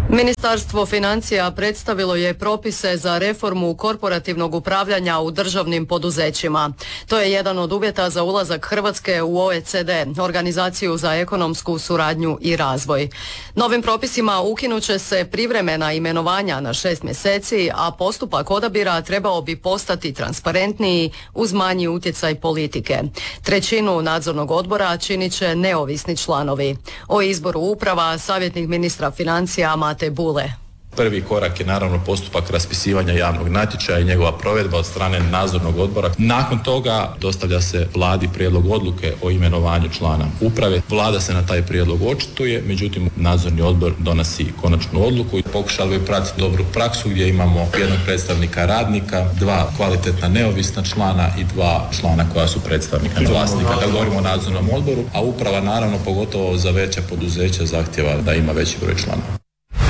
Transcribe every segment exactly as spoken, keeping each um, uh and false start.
Ministarstvo financija predstavilo je propise za reformu korporativnog upravljanja u državnim poduzećima. To je jedan od uvjeta za ulazak Hrvatske u O E C D, Organizaciju za ekonomsku suradnju i razvoj. Novim propisima ukinut će se privremena imenovanja na šest mjeseci, a postupak odabira trebao bi postati transparentniji uz manji utjecaj politike. Trećinu nadzornog odbora činit će neovisni članovi. O izboru uprava savjetnik ministra financija Mate Bule. Prvi korak je naravno postupak raspisivanja javnog natječaja i njegova provedba od strane nadzornog odbora. Nakon toga dostavlja se Vladi prijedlog odluke o imenovanju člana uprave. Vlada se na taj prijedlog očituje, međutim nadzorni odbor donosi konačnu odluku i pokušali bi pratiti dobru praksu gdje imamo jednog predstavnika radnika, dva kvalitetna neovisna člana i dva člana koja su predstavnika vlasnika. Da govorimo o nadzornom odboru, a uprava naravno pogotovo za veća poduzeća zahtjeva da ima veći broj članova.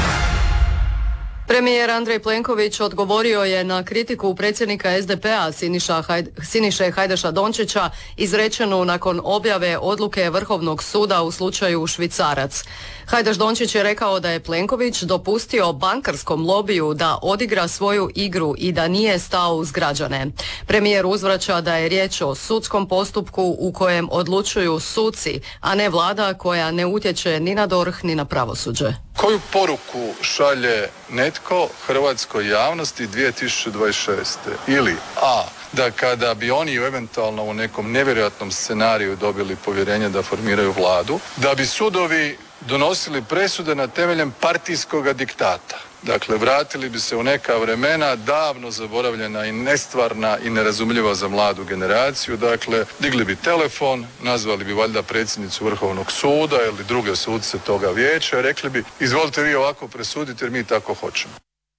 Premijer Andrej Plenković odgovorio je na kritiku predsjednika S D P-a Siniša Hajd, Siniše Hajdaša Dončića izrečenu nakon objave odluke Vrhovnog suda u slučaju Švicarac. Hajdaš Dončić je rekao da je Plenković dopustio bankarskom lobiju da odigra svoju igru i da nije stao uz građane. Premijer uzvraća da je riječ o sudskom postupku u kojem odlučuju suci, a ne vlada koja ne utječe ni na D O R H ni na pravosuđe. Koju poruku šalje netko hrvatskoj javnosti dvije tisuće dvadeset šeste? Ili a, da kada bi oni eventualno u nekom nevjerojatnom scenariju dobili povjerenje da formiraju vladu, da bi sudovi donosili presude na temeljem partijskog diktata. Dakle, vratili bi se u neka vremena davno zaboravljena i nestvarna i nerazumljiva za mladu generaciju. Dakle, digli bi telefon, nazvali bi valjda predsjednicu Vrhovnog suda ili druge suce toga vijeća i rekli bi izvolite vi ovako presuditi jer mi tako hoćemo.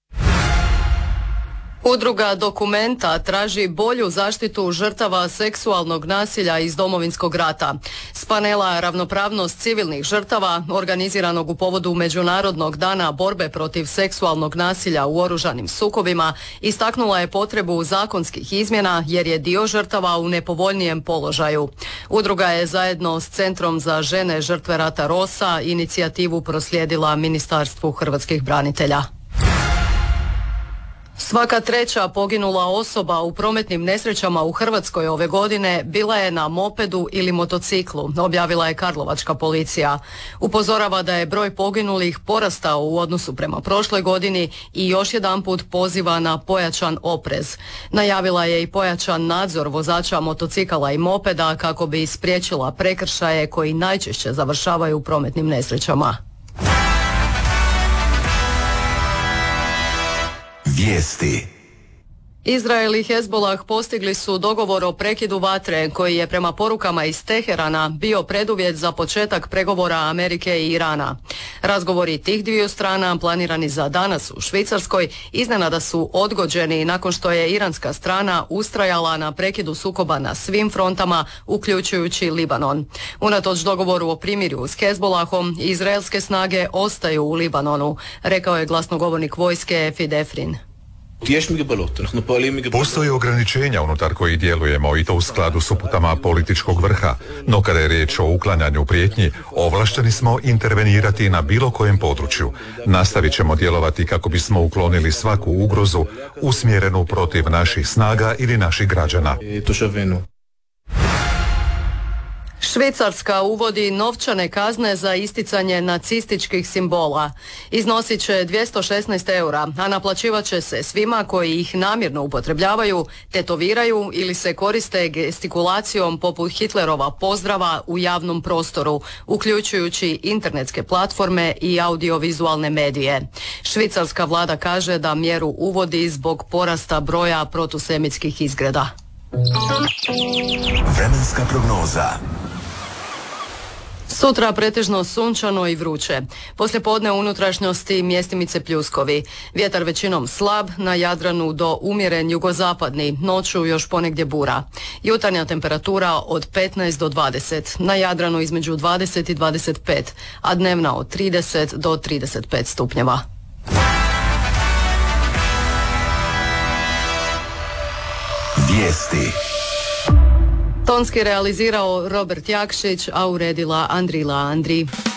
Udruga Dokumenta traži bolju zaštitu žrtava seksualnog nasilja iz Domovinskog rata. S panela Ravnopravnost civilnih žrtava, organiziranog u povodu Međunarodnog dana borbe protiv seksualnog nasilja u oružanim sukobima, istaknula je potrebu zakonskih izmjena jer je dio žrtava u nepovoljnijem položaju. Udruga je zajedno s Centrom za žene žrtve rata Rosa inicijativu proslijedila Ministarstvu hrvatskih branitelja. Svaka treća poginula osoba u prometnim nesrećama u Hrvatskoj ove godine bila je na mopedu ili motociklu, objavila je karlovačka policija. Upozorava da je broj poginulih porastao u odnosu prema prošloj godini i još jedanput poziva na pojačan oprez. Najavila je i pojačan nadzor vozača motocikala i mopeda kako bi spriječila prekršaje koji najčešće završavaju u prometnim nesrećama. Vijesti. Izrael i Hezbolah postigli su dogovor o prekidu vatre koji je prema porukama iz Teherana bio preduvjet za početak pregovora Amerike i Irana. Razgovori tih dviju strana planirani za danas u Švicarskoj iznenada su odgođeni nakon što je iranska strana ustrajala na prekidu sukoba na svim frontama, uključujući Libanon. Unatoč dogovoru o primirju s Hezbolahom, izraelske snage ostaju u Libanonu, rekao je glasnogovornik vojske Efi Defrin. Postoje ograničenja unutar kojih djelujemo i to u skladu s uputama političkog vrha, no kada je riječ o uklanjanju prijetnji, ovlašteni smo intervenirati na bilo kojem području. Nastavit ćemo djelovati kako bismo uklonili svaku ugrozu usmjerenu protiv naših snaga ili naših građana. Švicarska uvodi novčane kazne za isticanje nacističkih simbola. Iznosit će dvjesto šesnaest eura, a naplaćivat će se svima koji ih namjerno upotrebljavaju, tetoviraju ili se koriste gestikulacijom poput Hitlerova pozdrava u javnom prostoru, uključujući internetske platforme i audiovizualne medije. Švicarska vlada kaže da mjeru uvodi zbog porasta broja protusemitskih izgreda. Vremenska prognoza. Sutra pretežno sunčano i vruće. Poslijepodne u unutrašnjosti mjestimice pljuskovi. Vjetar većinom slab, na Jadranu do umjeren jugozapadni, noću još ponegdje bura. Jutarnja temperatura od petnaest do dvadeset, na Jadranu između dvadeset i dvadeset pet, a dnevna od trideset do trideset pet stupnjeva. Vijesti. Tonski realizirao Robert Jakšić, a uredila Andrila Andri.